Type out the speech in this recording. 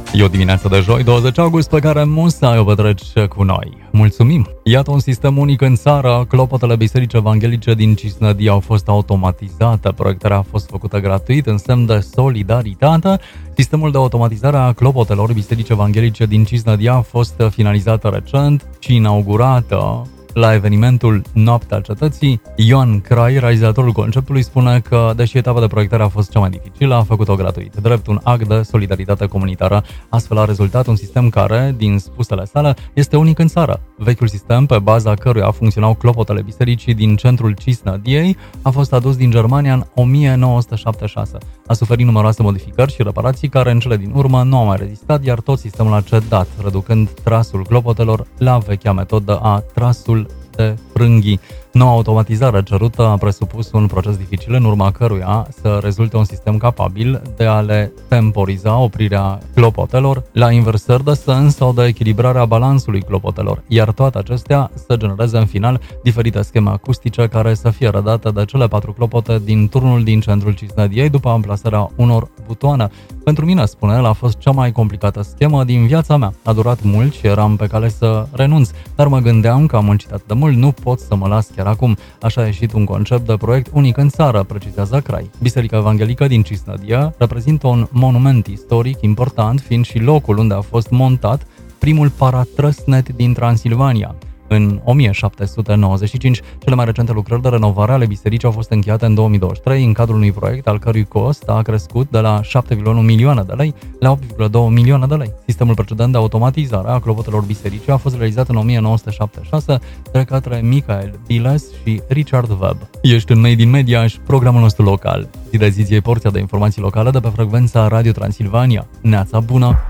E o dimineață de joi, 20 august, pe care musai o petreci cu noi. Mulțumim! Iată un sistem unic în țară. Clopotele Bisericii Evanghelice din Cisnădie au fost automatizate. Proiectarea a fost făcută gratuit în semn de solidaritate. Sistemul de automatizare a clopotelor Bisericii Evanghelice din Cisnădie a fost finalizată recent și inaugurată la evenimentul Noaptea Cetății. Ioan Crai, realizatorul conceptului, spune că, deși etapa de proiectare a fost cea mai dificilă, a făcut-o gratuit, drept un act de solidaritate comunitară. Astfel a rezultat un sistem care, din spusele sale, este unic în țară. Vechiul sistem, pe baza căruia funcționau clopotele bisericii din centrul Cisnădiei, a fost adus din Germania în 1976. A suferit numeroase modificări și reparații care, în cele din urmă, nu au mai rezistat, iar tot sistemul a cedat, reducând trasul clopotelor la vechea metodă a trasul de frânghii. Noua automatizare cerută a presupus un proces dificil, în urma căruia să rezulte un sistem capabil de a le temporiza oprirea clopotelor la inversări de sens sau de echilibrarea balansului clopotelor, iar toate acestea să genereze în final diferite scheme acustice care să fie redate de cele 4 clopote din turnul din centrul Cisnădiei după amplasarea unor butoane. Pentru mine, spune el, a fost cea mai complicată schemă din viața mea. A durat mult și eram pe cale să renunț, dar mă gândeam că am muncit atât de mult, nu pot să mă las chiar acum. Așa a ieșit un concept de proiect unic în țară, precizează Crai. Biserica Evanghelică din Cisnădie reprezintă un monument istoric important, fiind și locul unde a fost montat primul paratrăsnet din Transilvania. În 1795, cele mai recente lucrări de renovare ale bisericii au fost încheiate în 2023, în cadrul unui proiect al cărui cost a crescut de la 7,1 milioane de lei la 8,2 milioane de lei. Sistemul precedent de automatizare a clopotelor bisericii a fost realizat în 1976 de către Michael Biles și Richard Webb. Ești în Made in Media și programul nostru local. Zi de zi iei porția de informații locale de pe frecvența Radio Transilvania. Neața bună!